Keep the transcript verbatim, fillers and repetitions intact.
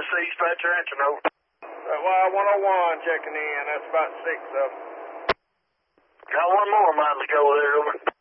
is the dispatcher answer, over. Uh, Y one oh one checking in. That's about six of them. Got one more miles to go there, over.